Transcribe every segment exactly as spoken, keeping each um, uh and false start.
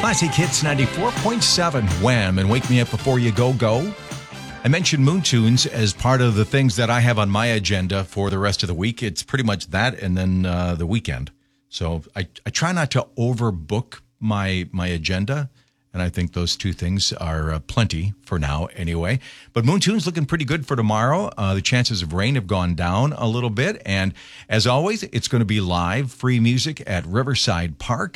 Classic Hits ninety-four point seven Wham! And Wake Me Up Before You Go Go. I mentioned Moon Tunes as part of the things that I have on my agenda for the rest of the week. It's pretty much that and then uh, the weekend. So I, I try not to overbook my my agenda, and I think those two things are uh, plenty for now anyway. But Moon Tunes looking pretty good for tomorrow. Uh, the chances of rain have gone down a little bit. And as always, it's going to be live, free music at Riverside Park.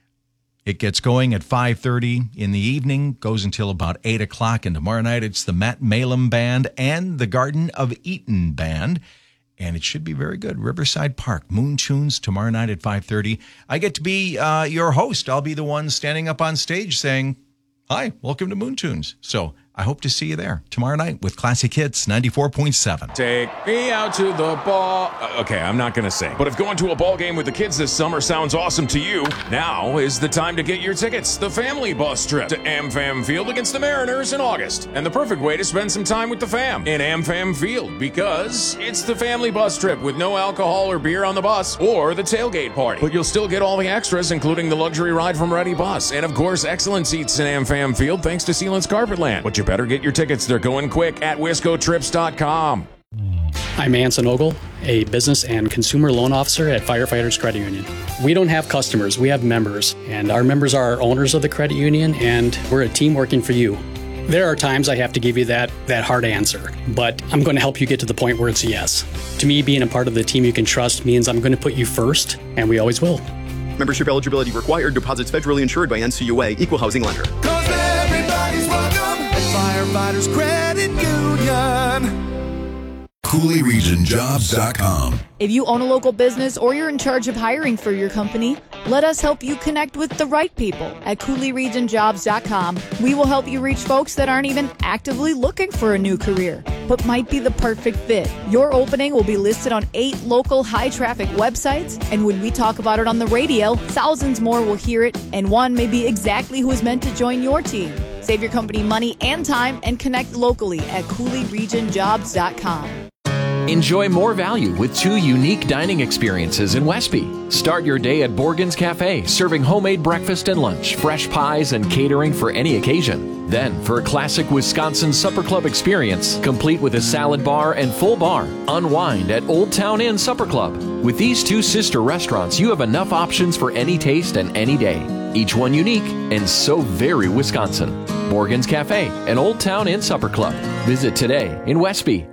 It gets going at five thirty in the evening, goes until about eight o'clock. And tomorrow night, it's the Matt Malum Band and the Garden of Eden Band. And it should be very good. Riverside Park, Moon Tunes, tomorrow night at five thirty. I get to be uh, your host. I'll be the one standing up on stage saying, hi, welcome to Moon Tunes. So I hope to see you there tomorrow night with Classic Hits ninety-four point seven. Take me out to the ball. Uh, okay, I'm not going to sing. But if going to a ball game with the kids this summer sounds awesome to you, now is the time to get your tickets. The family bus trip to AmFam Field against the Mariners in August. And the perfect way to spend some time with the fam in AmFam Field, because it's the family bus trip with no alcohol or beer on the bus or the tailgate party. But you'll still get all the extras, including the luxury ride from Ready Bus. And of course, excellent seats in AmFam Field thanks to Sealands Carpetland. But you better get your tickets. They're going quick at wisco trips dot com. I'm Anson Ogle, a business and consumer loan officer at Firefighters Credit Union. We don't have customers, we have members, and our members are our owners of the credit union, and we're a team working for you. There are times I have to give you that, that hard answer, but I'm going to help you get to the point where it's a yes. To me, being a part of the team you can trust means I'm going to put you first, and we always will. Membership eligibility required. Deposits federally insured by N C U A. Equal housing lender. Cause everybody's welcome at Firefighters Credit Union. Cooley Region Jobs dot com. If you own a local business or you're in charge of hiring for your company, let us help you connect with the right people at Cooley Region Jobs dot com. We will help you reach folks that aren't even actively looking for a new career, but might be the perfect fit. Your opening will be listed on eight local high-traffic websites, and when we talk about it on the radio, thousands more will hear it, and one may be exactly who is meant to join your team. Save your company money and time and connect locally at Cooley Region Jobs dot com. Enjoy more value with two unique dining experiences in Westby. Start your day at Borgen's Cafe, serving homemade breakfast and lunch, fresh pies, and catering for any occasion. Then, for a classic Wisconsin Supper Club experience, complete with a salad bar and full bar, unwind at Old Town Inn Supper Club. With these two sister restaurants, you have enough options for any taste and any day. Each one unique and so very Wisconsin. Borgen's Cafe and Old Town Inn Supper Club. Visit today in Westby.